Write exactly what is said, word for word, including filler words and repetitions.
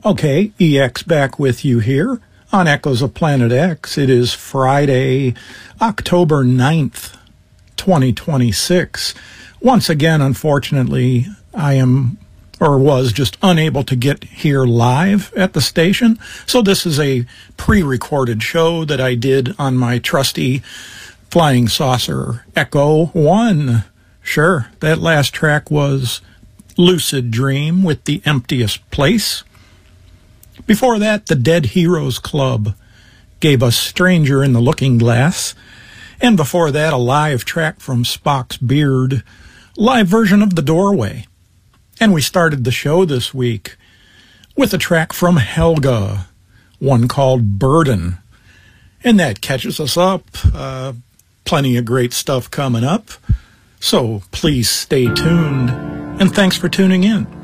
Okay, E X back with you here on Echoes of Planet X. It is Friday, October ninth, twenty twenty-six. Once again, unfortunately, I am or was just unable to get here live at the station. So this is a pre-recorded show that I did on my trusty Flying Saucer Echo one. Sure, that last track was Lucid Dream with The Emptiest Place. Before that, the Dead Heroes Club gave us Stranger in the Looking Glass. And before that, a live track from Spock's Beard, live version of The Doorway. And we started the show this week with a track from Helga, one called Burden. And that catches us up. Uh, plenty of great stuff coming up. So please stay tuned, and thanks for tuning in.